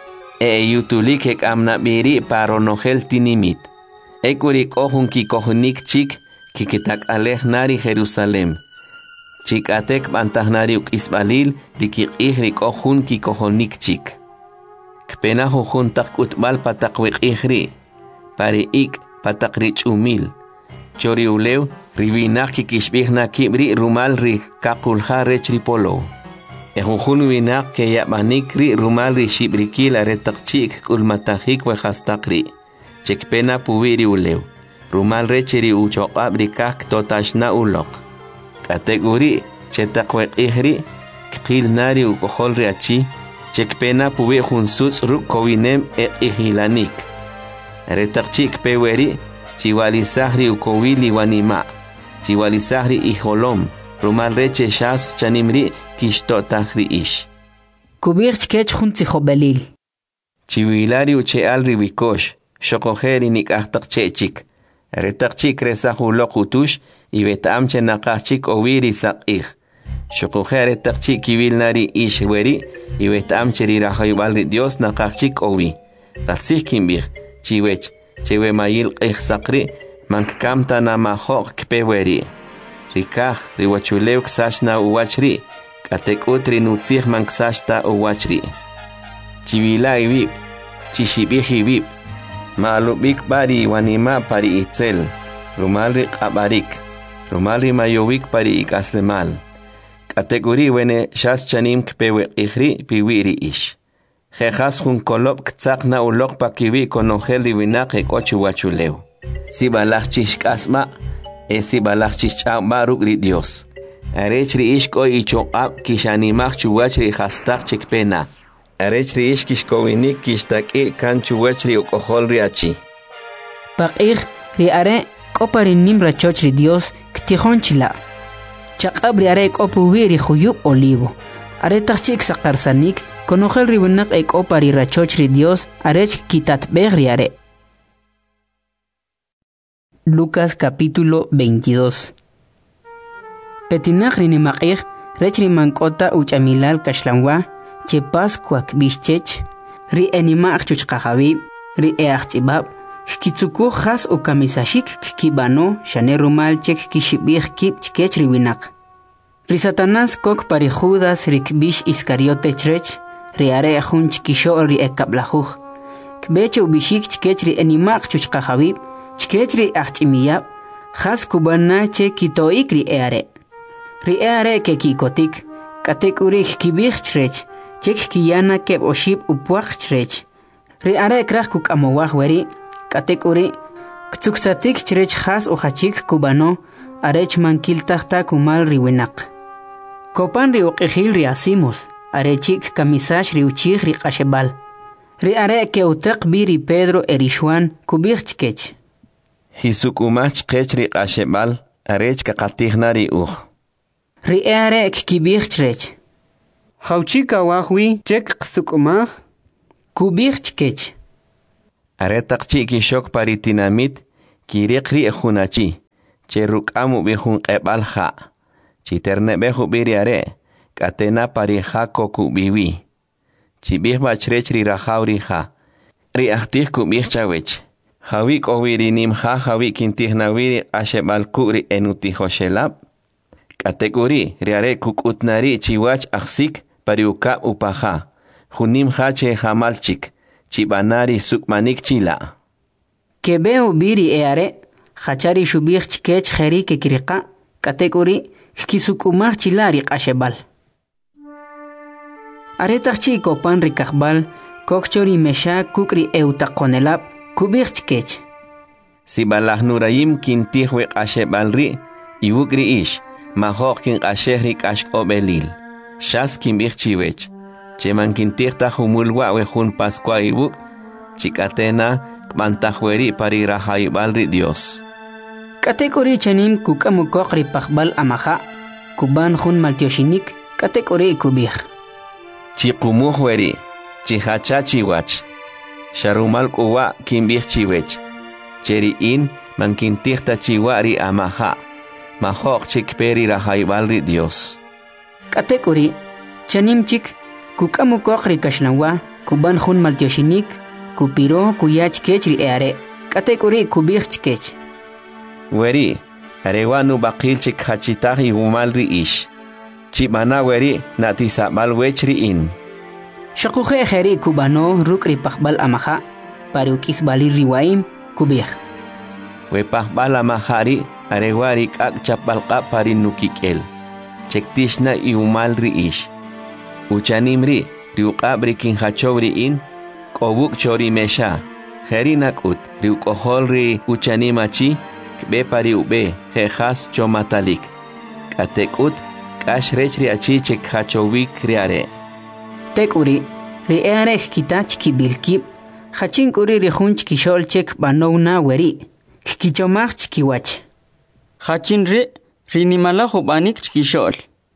E yutuli ke kamna biri paro nogel tinimit. Ekuri kohun ki kohunik chik kikitak aleh nari Jerusalem. Chik atek bantahnari uk isbalil dikik ihri kohun ki kohonik chik. Kpena hujun tak utbal patakwik ihri. Pari ik patakrich umil. Chori uleu rivinak kikishbihna kibri rumal ri kakulha rech ripolo. E hujun winak ke yabanik ri rumal ri shibrikil aretakchik kulmatahik we hastakri. Chekpena pubiri uleu. Rumal recheri uchokab ri kak totashna ulok. Kategori chetakwek ihri kil nari ukohol ri achi. Chekpena pubi junsuts ruk kowinem e ihilanik. Retakchik peweri chiwalisahri ukowili wanima. Chiwalisahri iholom. Rumal reche shas chanimri kishtotahri ish. Kubir chkech junti jobelil. Chiwilari uche alri wikosh. Shokojeri nik ahtakchechik. Retakchik resahulok utush. Ibetamche nakachik oviri sakih. Shokojeri takchik kivilnari ish weri. Ibetamche rirahayubalri Dios nakachik ovi. Kasih kimbir. Chiwech. Chewe mayil qih sakri. Mankamta namahok kpeweri. Rikah riwachulew ksashna uwachri. Katekutri nutzih manksashta uwachri. Chivila ibib. Chishibih ibib. Maalubik bari wanima pari itzel. Rumalri qabarik. Rumalri mayowik pari ikaslemal. Kategori wene shas chanim kpewe ihri piwiri ish. Jejas jun kolop ktsakna ulok pakiwi konongel divinak ek ochu wachulew. Si balach chishkasma. Esi balach chishkama rukri Dios. Arechri ish ko ichokab kishanimach chuwachri hastak chekpena. Arechri ish kishkowinik kishtaki kan chuwachri okohol riachi. Pakir ri are kopari nimra chochri Dios ktihon chila. Chakab ri are kopuwi ri huyub olivo. Are tachik sakarsanik konogel ri winak ek opari rachochri Dios arech kitat begri are. Lucas capítulo veintidós. Petinach rinimaqih rechri mankota uchamilal kashlanwa che pascuac bischech ri enimach chuchqajabi ri eachtibab kitsuku khas o kamisashik kibano shane rumal chek kishibih kip chkech ri winak. Ri Satanás kok pari Judas ri kbish Iscariote chrech ri are jun chkisho ri ekablajuj kbeche ubishik chkech ri enimach chuchqajabi chkechri achimiyab khas kubana che kitoik ri eare ri eare ke kikotik katekuri kibich chrech chek kiyana ke oshib upwach chrech ri are krach kuk amowah weri katekuri ktsuksatik chrech khas ohachik kubano arech mankil tahta kumal ri winak kopan ri uqihil ri asimos arechik kamisash ri uchig ri qashebal ri are ke utaq biri Pedro erishwan kubich chkech Hisukumach kechri ashebal arech kakatihnari uj. Riare kibirchrech. Hauchika wahwi chek sukumah. Kubirchkech. Aretaqchi kishok paritinamit kiriqri ejunachi. Cheruk amu bihun qebal ha. Chiterne behu biriare. Katena parijako kubiwi. Chibih bachrechri rahauri ha. Riahtih kubih chawech. Hawik owiri nim ha hawik intih nawiri ashebal kuri enuti hoshelab. Kategori riare kukutnari chiwach aksik pariuka upaha. Hunim ha che hamalchik. Chibanari sukmanik chila. Kebeo biri eare. Hachari shubir chkech kheri ke kirika. Kategori kisukumar chilari ashebal. Aretachchi kopan rikakbal. Kokchori mesha kukri eutakonelab. Kubirchkech. Si balah nurayim kintihwe ashebalri, iwukri ish, mahok kin ashehrik ashkobelil. Shas kimbirchiwech. Cheman kintihta humulwa wehun pascua iwuk, chikatena kmantahweri parirahaibalri Dios. Kategori chanim kukamukokri pakbal amaha, kuban hun maltioshinik, kategori kubir. Chikumuhweri, chihachachiwach. Sharumal kuwa kimbih chiwech. Cheri in mankintihta chiwari amaha. Mahok chikperi rahaibalri Dios. Kategori chanim chik kukamukokri kashlawa kuban hun maltioshinik kupiro kuyach kechri eare. Kategori kubih chkech. Weri arewanu bakil chik hachitahi umalri ish. Chibana weri natisabal wechri in. Shakukhe kheri kubano rukri pakbal amaha parukis bali riwaim kubih. We pakbal amahari arewari kak chapalqa parinukikel. Chektishna iumalri ish. Uchanimri riuqabri kinhachowri in kobuk chori mesha. Kheri nakut riukoholri uchanimachi kbe pari ube khehas chomatalik. Katekut kashrechri achi chekhachowik riare. Tekuri, riare kitach kibilkib, hachin kuri rihunch kisholchek banowna weri, kichomach kiwach. Hachin ri, rinimala hubanik kishol.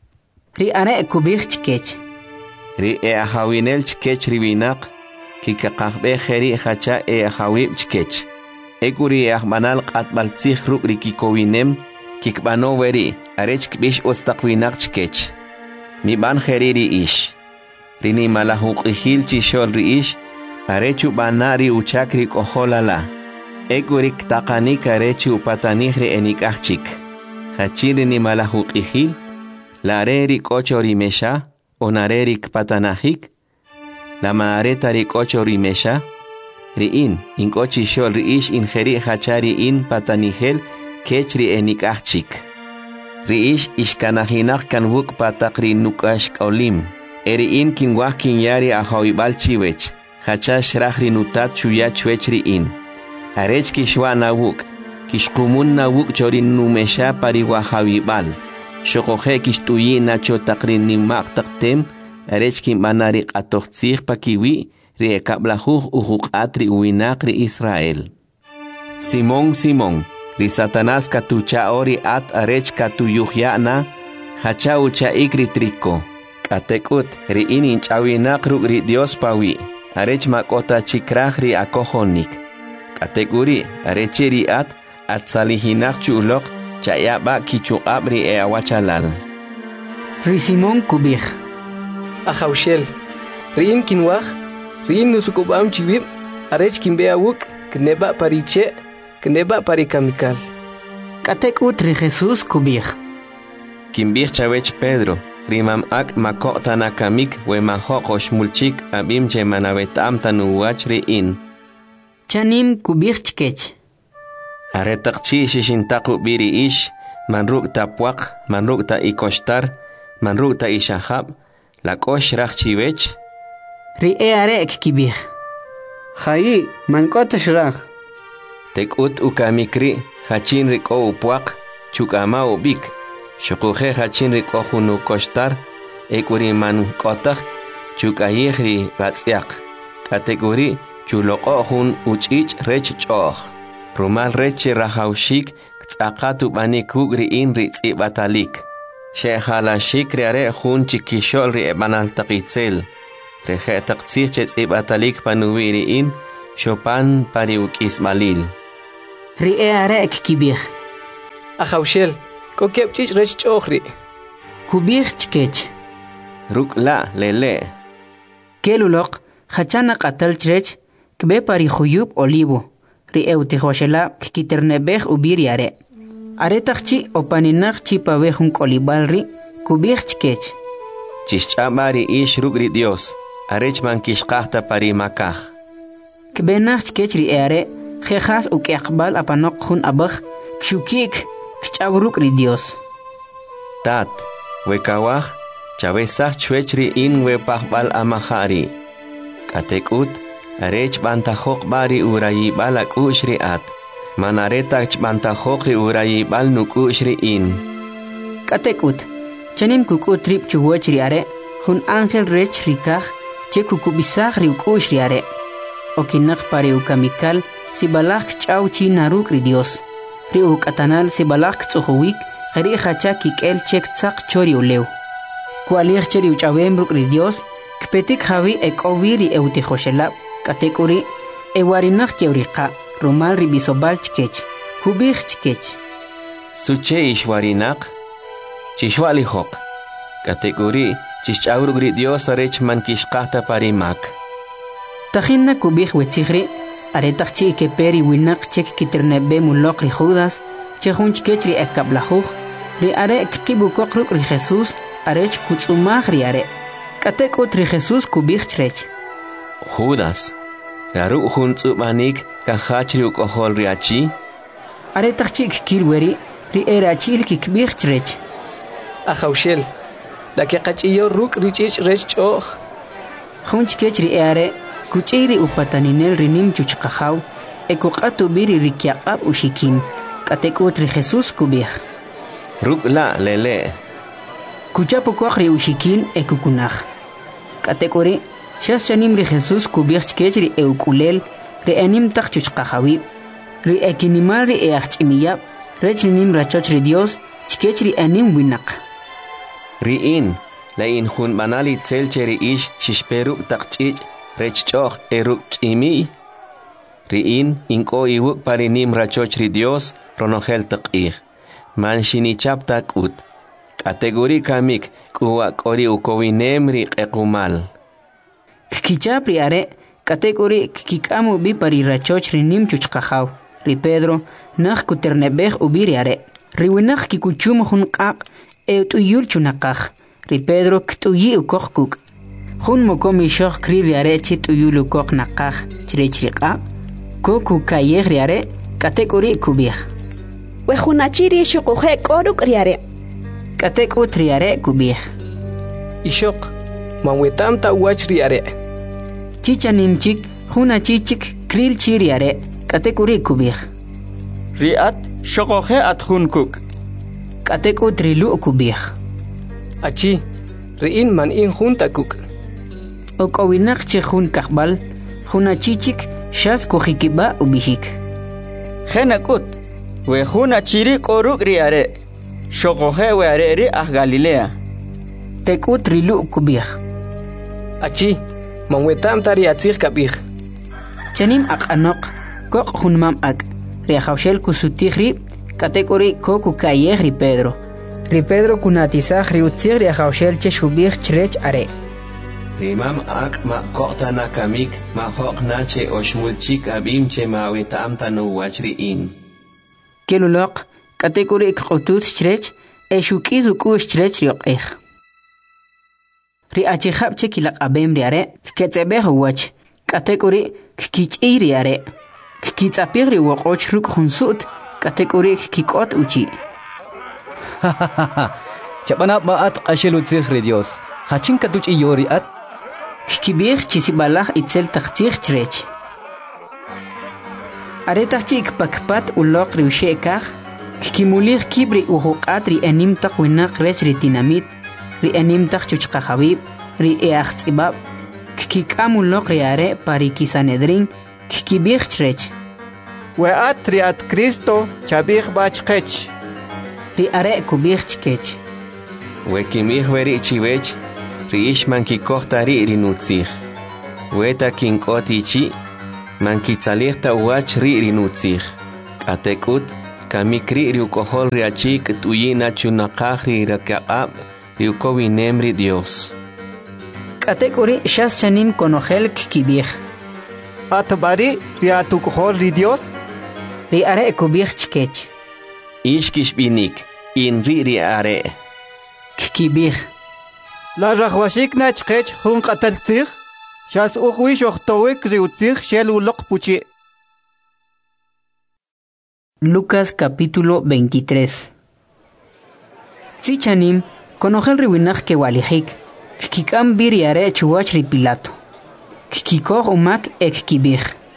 Riare kubich chkech. Ri e ahawinel chkech riwinak, kikakakbe kheri hacha e ahawib chkech. Ekuri e ahmanal qatbaltzich ruk rikikowinem, kikbano weri, arech kbish ostaqwinak chkech. Mi ban kheri ri ish. Rini malahuk ihil chishol riish, arechu banari uchakri koholala. Egurik takanik arechu patanihri enikachik. Hachirini malahuk ihil, larerik ochori mesha, onarerik patanahik, la maaretarik ochori mesha, riin, inkochi shol riish injeri hachari in patanihel, kechri enikachik. Riish ishkanahinak kanwuk patakri nukash olim. Eri in kinwah kinyari ahawibal chiwech. Hacha shrahri nutat chuya chwechri in. Arech kishwa nawuk. Kishkumun nawuk chorin numesha pariwahawibal. Shokohe kishtuyi nacho takrin nimak taktem. Arech kimanarik atochtzich pakiwi. Riekablahuh uhuk atri uinakri Israel. Simón Simón. Ri Satanás katucha ori at arech katuyuhyana. Hacha ucha ikri triko. Atekut ri inin chawinak ruk ri Dios pawi. Arech makota chikrah ri akohonik. Kategori areche ri at at salihinak chulok chayaba kichuqab ri e awachalal. Ri Simón kubih. Ahawshel. Ri in kinwah. Ri in nusukubam chibib. Arech kimbea wuk. Kneba pariche. Kneba parikamikal. Katekut ri Jesus kubih. Kimbih chawech Pedro. Rimam ak makota nakamik we mahokosh mulchik abim je manavetam tanuwach ri in. Chanim kubirchkech. Aretaqchi shishintaku biri ish, manruk ta puak, manruk ta ikoshtar, manruk ta ishahab, lakosh rachchiwech. Ri e arek kibir. Hayi, mankota shrach. Tekut ukamikri, hachin riko upuak, chukama ubik. Shukuhe hachin riko hunu koshtar, ekuri man kotak, chukayihri ratsiak. Kategori chuloko hun uchich rech choch. Rumal reche rahaushik, tzakatu banikugri in ritzi batalik. Shehala shikri are hun chikishol ri ebanal taqitzel. Reje taqtsiches ibatalik panuwiri in Chopin pariuk ismalil. Ri e are kibir. Akhawshel, kokepchich rech chokhri. Kubir chkech. Ruk la lele. Kelulok, hachana qatal chrech, kbe pari khuyub olivo. Ri e utihoshela kikiternebeh ubiri are. Are takchi opaninach chipabeh un kolibalri, kubir chkech. Chischamari ish rugri Dios. Arech man kishqahta pari makah. Kbenach chkech ri are, khehas u keqbal apanok hun abakh, kshukik, kchabruk ri Dios. Tat, wekawah, chavesach chwechri in we pahbal amahari. Katekut, arech bantahok bari urayi balak ushri at. Manaretach bantahokri urayi bal nuk ushri in. Katekut, chanim kukut trip chuwachri are, hun angel rech rikah, che kukubisach ri ukushri are. Okinak pare ukamikal, si balak chau chi naruk ri Dios. Ri ukatanal si balak tsuhuwik, Khari khacha kikel chek tsak chori uleu. Kualir cheri uchawem bruk ri Dios, kpetik hawi ek oviri e utihoshela, katekuri, e warinach keuriqa, rumal ri bisobal chkech, kubich chkech. Suche ishwarinak, chishwali hok, katekuri, chichauruk ri Dios arech man kishqahta parimak. Tajinna kubich wetzigri, aretach chi ke peri winak chek kiternebe mulok ri Judas, chehun chkech ri ekablahuj, ri are kibukokruk ri Jesús, arech kutsumag ri are. Katekut ri Jesús kubich chrech. Judas, garu hun tsubanik kahachri ukohol ri achi. Aretach chik kirweri, ri erachil kikbich chrech. Akhawshel, la ke qachiyo ruk ri chich rech choh. Hun chkech ri are, kuchiri upataninel rinim chuchqahaw, ekuqatu biri rikyaqab ushikin. Katekut ri Jesús kubich. Ruk la lele. Kuchapo kwakri ushikin ekukunaj. Katekuri, shas chanim ri Jesús kubich chkechri eukulel, ri anim takchuchqahawi, ri ekinimal ri eachchimiyab, rech rinim rachoch ri Dios, chkechri anim winak. Ri in, la in hun banali tselcheri ish shishperuk takchich, rech choch eruk chimi. Ri in, inko iwuk parinim rachoch ri Dios, ronogel taqih. Man shinichap takut. Kategori kamik kuwa kori ukowinem ri ekumal. Kichap ri are, kategori kikamu bi pari rachoch ri nim chuchqahaw. Ri Pedro, nach kuternebeh ubiri are. Ri winach kikuchum hun qaq, e tuyul chunaqaj. Ri Pedro ktuyi ukoq kuk. Hun mokomi shoq kri ri are chit uyul ukoq naqaj. Chirechri qaq. Koku kayeh ri are, kategori kubih. Wejunachiri shukuhe koruk riare. Katekut riare kubih. Ishok, manwetam ta wach riare. Chicha nimchik, huna chichik, kril chiriare. Katekuri kubih. Riat, shokohe at hunkuk. Katekut rilu kubih. Achi, riin man in junta kuk. Okowinak che hun kakbal, huna chichik, shas kuhikiba ubihik. Henakut. Wejuna chiri koruk riare. Shokohe weareri ah Galilea. Tekut rilu kubih. Achi, manwetam tari atzir kabih. Chanim ak anok, kok hunmam ak. Riakhawshel kusutihri, katekori koku kayeh ri Pedro. Ri Pedro kunatisah riutzir riakhawshel che shubih chrech are. Rimam ak ma kokta na kamik, ma hok na che oshmulchik abim che ma wetam tanu wachri in. Kelulok, kategori kqutut chrech, e shukiz ukush chrech rioqih. Ri achihab che kilak abem riare, ketzebeh wach, kategori kikichi riare, kikitzapir ri wakoch ruk hunsut, kategori kikot uchi. Chapanap maat ashelutzih ri Dios, hachin katuch iyori at? Kikibih chisibalach itzel taktzih chrech. Aretach chik pakpat ulok ri ushekach, kikimulich kibri uhuqat ri anim tak winak rech ri tinamit, ri anim tak chuchqahabib, ri eachtzibab, kikikam ulok ri are pari kisanedrin, kikibich chrech. Weat ri at Cristo chabich bachkech. Ri are kubich chkech. Wekimih weri chiwech, riish mankikohtari rinutzih. Weta kinkoti mankitsalihta uach ri rinutzih. Atekut, kamikri riukohol riachik tuyina chunakahri rakabab riukovinemri Dios. Katekuri shas chanim konojel kibih. Atbari riatukohol ri Dios. Ri are kubih chkech. Ishkish binik, in ri ri are. Kibih. La rahwashik na chkech hun qataltzih. Shas ukhwish ochtowik riutzih shel ulok puchi. Lucas capítulo veintitrés. Sichanim, konojel riwinach ke walihik. Kikam biriare chuach ri Pilato. Kikikoh umak ek kibih.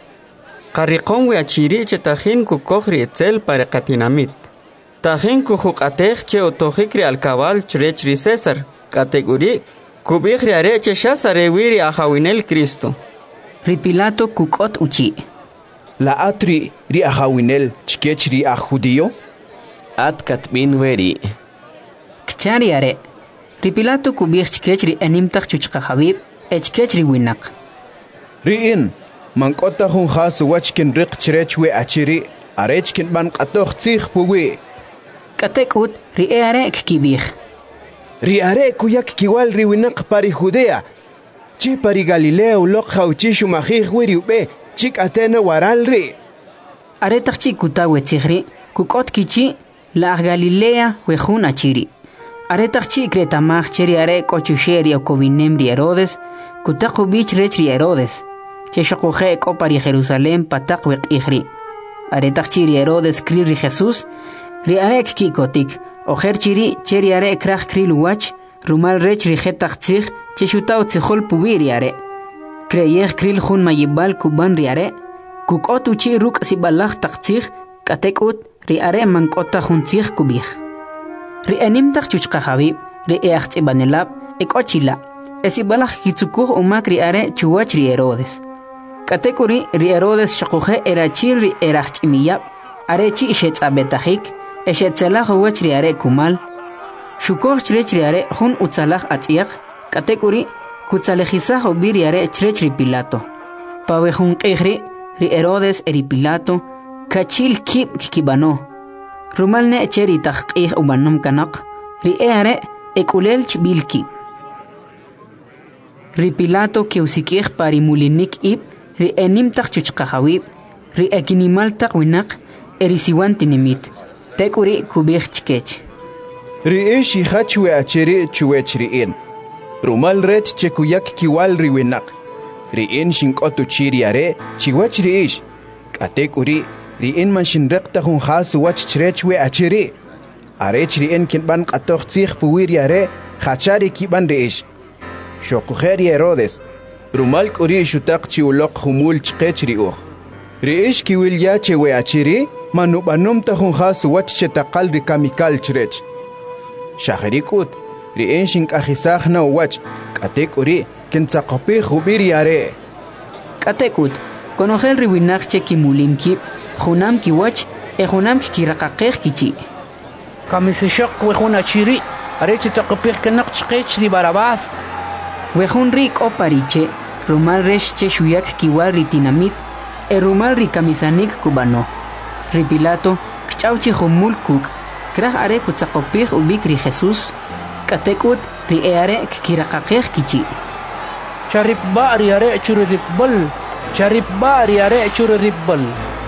Qarriqon we achiri che tajin kukoh ri etzel para katinamit. Tajin kujuqatej che otojik ri alkabal chrech ri César. Kategori kubih ri are che shasare wiri ajawinel Cristo. Ri Pilato kukot uchi. La atri ri ajawinel chkech ri a judío. At katbin weri. Kchari are. Ri Pilato kubih chkech ri animtach chuchqa habib echkech ri winak. Ri in mankota hun khas wachkin riq chrech we achiri arechkin ban qatoh tsikh puwi. Katekut ri are kibih. Ri are kuyak kiwal ri winak pari Judea. Chi pari Galilea ulok khawchi shumahih wiri ube chik atena waral ri. Are tachi kutawe tsikhri kukot kichi la Galilea we hun achiri. Are tachi kretamach cheri are kochusheri o kovinem ri Herodes kutaqu bich rech ri Herodes. Che shokuje ko pari Jerusalem patak we ikhri. Are tachi ri Herodes kri ri Jesus ri are kikotik. Ojer chiri cheri are krach kril wach rumal rech ri jetach tzig che shutau tzihol pubiri are. Kreyeh kril hun mayibal kuban ri are. Kukot uchi ruk sibalach tak tzig katekut ri are mankota hun tzig kubih. Ri animtach chuchqa habib ri each ibanelab ekochila. Esibalach kitsukuh umak ri are chuwach ri Herodes. Katekuri ri Herodes shakuje erachil ri erach imiyab. Are chi ishet abetajik. Eshetzelach uwach ri are kumal. Shukoh chrech ri are hun utzalach atziach. Katekuri kutzalejizach ubir are chrech ri Pilato. Pawe hun kehri ri Herodes eri Pilato. Kachil kib kibano. Rumal ne cheri taqih ubanum kanak. Ri are ekulel chbilki. Ri Pilato ke usikih pari mulinik ib. Ri enim tak chuchqahawib. Ri ekinimal tak winak. Eri siwantinimit. Tekuri kubih chkech. Ri ishi hachwe achiri chuwech ri in. Rumal rech che kuyak kiwal ri winak. Ri in shinkotu chiri are chiwach ri ish. Katekuri ri in man shinrekta hun khas wach chrechwe achiri. Arech ri in kinban qatoh tzikh puwiri are khachari kiban ri ish. Shokukheri Herodes. Rumal kuri shutak chi ulok humul chkech ri uh. Ri ish kiwil ya chewe achiri. Manu banum tahun khas wach chetakal ri kamikal chrech. Shahrikut ri enshin kahisakh na wach katek uri kintsaqapi khubiri are. Katekut konojel ri winak che kimulim kip khunam ki wach e khunam ki raqaqih kichi. Kamisishaq we khuna chiri are chetaqapih kanak chqech ri Barabas. We khun ri opariche rumal resh che shuyak kiwal ri tinamit e rumal ri kamisanik kubano. Ri Pilato kchauchi khumul kuk krah are kutsaqopih ubik ri Jesus katekut ri are kiraqaqih kichi. Charip ba ri are churip bal charip ba ri are churip bal.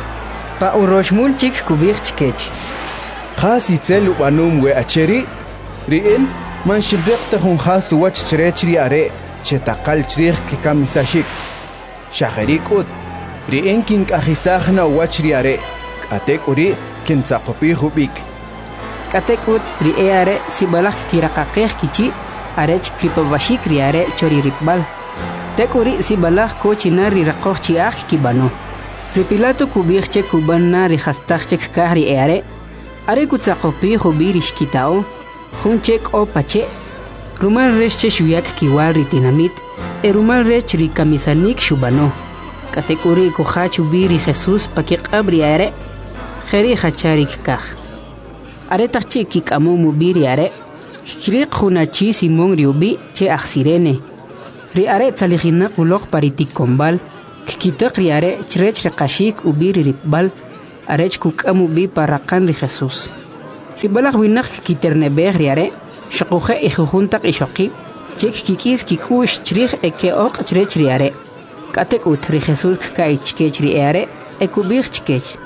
Pa uroshmul chik kubih chkech. Khasi tsel ubanum we acheri ri in man shibreqta hun khas wach chrech ri are chetaqal chrih ki kamisashik. Shahrikut ri in kin kahisahna wach ri are Katekuri kintsaqopi hubik. Katekut ri are sibalak kiraqaqih kichi arech kripabashik ri are chori ripbal. Tekuri sibalak ko chinari raqoh chiach kibano. Ri Pilato kubih che kubanna ri khastach che kahri are. Are kutsaqopi hubirish kitao. Hun chek o pache. Rumal rech che shuyak kiwal ri tinamit. E rumal rech ri kamisanik shubano. Katekuri kuhach ubiri Jesus pakik abri are. Kheri khacharik kakh. Are tachi kik amu mubiri are. Kiriq hunachi Simón riubi che axirene. Riare tsalijina kulok paritik kombal. Kikitak riare chrech rekashik ubi riripbal. Arech kukamu bi parakan ri Jesús. Si balak winak kiternebe riare. Shakuje ijujuntak ishokib. Chik kikis kikush chrich eke ok chrech riare. Katek ut ri Jesús ka ichkech riare. Ekubich chkech.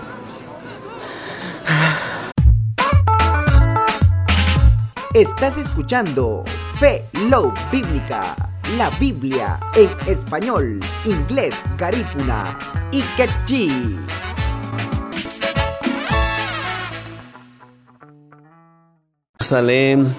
Estás escuchando Fe Love Bíblica, la Biblia en español, inglés, garífuna y quechí. Jerusalén,